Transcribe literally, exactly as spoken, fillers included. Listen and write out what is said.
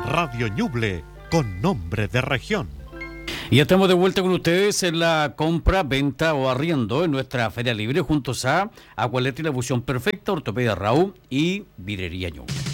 Radio Ñuble, con nombre de región. Y ya estamos de vuelta con ustedes en la compra, venta o arriendo en nuestra Feria Libre juntos a Acualetra y la Fusión Perfecta, Ortopedia Raúl y Vidrería Ñuble.